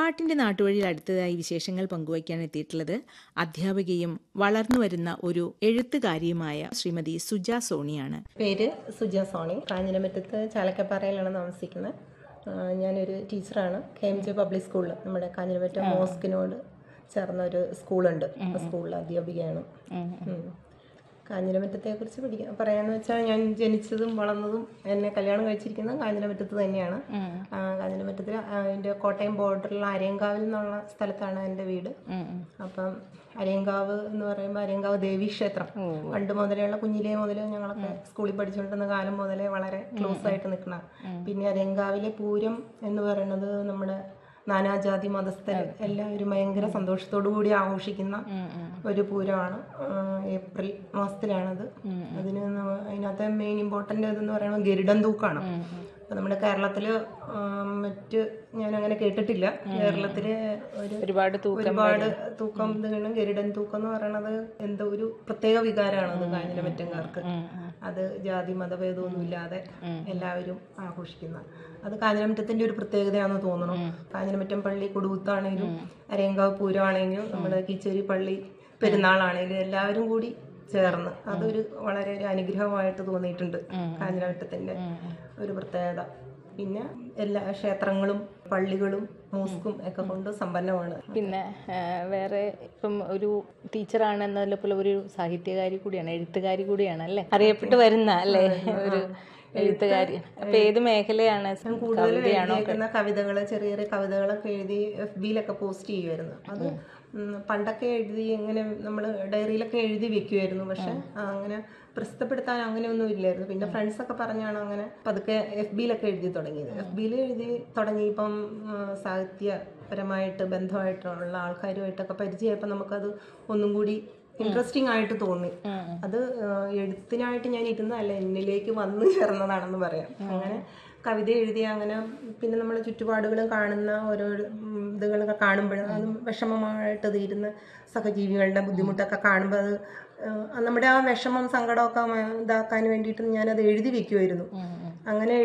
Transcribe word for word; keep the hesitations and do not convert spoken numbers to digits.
പാട്ടിന്റെ നാട്ടുവഴിയിൽ അടുത്തതായി വിശേഷങ്ങൾ പങ്കുവയ്ക്കാൻ എത്തിയിട്ടുള്ളത് അധ്യാപികയും വളർന്നു വരുന്ന ഒരു എഴുത്തുകാരിയുമായ ശ്രീമതി സുജ സോണിയാണ്. പേര് സുജ സോണി. കാഞ്ഞിരമറ്റത്ത് ചാലക്കപ്പാറയിലാണ് താമസിക്കുന്നത്. ഞാനൊരു ടീച്ചറാണ്. കെ എം ജെ പബ്ലിക് സ്കൂളിൽ, നമ്മുടെ കാഞ്ഞിരമറ്റ മോസ്കിനോട് ചേർന്നൊരു സ്കൂളുണ്ട്. ആ സ്കൂളിൽ അധ്യാപികയാണ്. കാഞ്ഞിരമറ്റത്തെ കുറിച്ച് പഠിക്കാൻ പറയാന്ന് വെച്ചാൽ, ഞാൻ ജനിച്ചതും വളർന്നതും എന്നെ കല്യാണം കഴിച്ചിരിക്കുന്നത് കാഞ്ഞിരമറ്റത്ത് തന്നെയാണ്. കാഞ്ഞിരമറ്റത്തിൽ എൻ്റെ കോട്ടയം ബോർഡറിലുള്ള അരയങ്കാവിൽ എന്നുള്ള സ്ഥലത്താണ് എൻ്റെ വീട്. അപ്പം അരയങ്കാവ് എന്ന് പറയുമ്പോൾ അരയങ്കാവ് ദേവീ ക്ഷേത്രം പണ്ട് മുതലെയുള്ള, കുഞ്ഞിലേ മുതൽ ഞങ്ങളൊക്കെ സ്കൂളിൽ പഠിച്ചുകൊണ്ടിരുന്ന കാലം മുതലേ വളരെ ക്ലോസ് ആയിട്ട് നിൽക്കുന്ന. പിന്നെ അരയങ്കാവിലെ പൂരം എന്ന് പറയുന്നത് നമ്മുടെ നാനാജാതി മതസ്ഥർ എല്ലാവരും ഭയങ്കര സന്തോഷത്തോടു കൂടി ആഘോഷിക്കുന്ന ഒരു പൂരമാണ്. ഏപ്രിൽ മാസത്തിലാണത്. അതിന് അതിനകത്തെ മെയിൻ ഇമ്പോർട്ടൻ്റ് ഇതെന്ന് പറയുന്നത് ഗരുഡൻ തൂക്കാണ്. അപ്പം നമ്മുടെ കേരളത്തിൽ മറ്റ് ഞാനങ്ങനെ കേട്ടിട്ടില്ല. കേരളത്തിൽ ഒരു ഒരുപാട് ഒരുപാട് തൂക്കം ഇതാണ്. ഗരുഡൻ തൂക്കം എന്ന് പറയുന്നത് എന്തോ ഒരു പ്രത്യേക വികാരമാണ് അത് കാഞ്ഞിരമറ്റംകാർക്ക്. അത് ജാതി മതഭേദമൊന്നും ഇല്ലാതെ എല്ലാവരും ആഘോഷിക്കുന്ന, അത് കാഞ്ഞിരമറ്റത്തിന്റെ ഒരു പ്രത്യേകതയാണെന്ന് തോന്നുന്നു. കാഞ്ഞിരമറ്റം പള്ളി കൊടുകുത്താണെങ്കിലും അരയങ്കാവ് പൂരമാണെങ്കിലും നമ്മുടെ കീച്ചേരി പള്ളി പെരുന്നാളാണെങ്കിലും എല്ലാവരും കൂടി ചേർന്ന് അതൊരു വളരെ ഒരു അനുഗ്രഹമായിട്ട് തോന്നിയിട്ടുണ്ട്. കാഞ്ഞിരമറ്റത്തിന്റെ ഒരു പ്രത്യേകത. പിന്നെ എല്ലാ ക്ഷേത്രങ്ങളും പള്ളികളും മോസ്കും ഒക്കെ കൊണ്ട് സമ്പന്നമാണ്. പിന്നെ വേറെ ഇപ്പം ഒരു ടീച്ചറാണ് എന്നതിലെ പോലെ ഒരു സാഹിത്യകാരി കൂടിയാണ്, എഴുത്തുകാരി കൂടിയാണ് അല്ലേ, അറിയപ്പെട്ട് വരുന്ന അല്ലേ ഒരു എഴുത്തുകാരി. അപ്പൊ ഏത് മേഖലയാണ്? കൂടുതൽ എഴുതിയേക്കുന്ന കവിതകള്, ചെറിയ ചെറിയ കവിതകളൊക്കെ എഴുതി എഫ് ബിയിലൊക്കെ പോസ്റ്റ് ചെയ്യുമായിരുന്നു. അത് പണ്ടൊക്കെ എഴുതി ഇങ്ങനെ നമ്മൾ ഡയറിയിലൊക്കെ എഴുതി വെക്കുമായിരുന്നു. പക്ഷെ അങ്ങനെ പ്രസിദ്ധപ്പെടുത്താൻ അങ്ങനെയൊന്നും ഇല്ലായിരുന്നു. പിന്നെ ഫ്രണ്ട്സൊക്കെ പറഞ്ഞാണ് അങ്ങനെ പതുക്കെ എഫ് ബിയിലൊക്കെ എഴുതി തുടങ്ങിയത്. എഫ് ബിയിൽ എഴുതി തുടങ്ങിയപ്പം സാഹിത്യപരമായിട്ട് ബന്ധമായിട്ടുള്ള ആൾക്കാരുമായിട്ടൊക്കെ പരിചയമായപ്പോൾ നമുക്കത് ഒന്നും കൂടി ഇൻട്രസ്റ്റിംഗ് ആയിട്ട് തോന്നി. അത് എഴുത്തിനായിട്ട് ഞാൻ ഇരുന്നതല്ല, എന്നിലേക്ക് വന്നു ചേർന്നതാണെന്ന് പറയാം. അങ്ങനെ കവിത എഴുതി അങ്ങനെ പിന്നെ നമ്മൾ ചുറ്റുപാടുകളും കാണുന്ന ഓരോ ഇതുകളൊക്കെ കാണുമ്പോൾ അത് വിഷമമായിട്ട് തീരുന്ന സഹജീവികളുടെ ബുദ്ധിമുട്ടൊക്കെ കാണുമ്പോൾ അത് നമ്മുടെ ആ വിഷമം സങ്കടമൊക്കെ ഇതാക്കാൻ വേണ്ടിയിട്ട് ഞാനത് എഴുതി വെക്കുമായിരുന്നു. അങ്ങനെ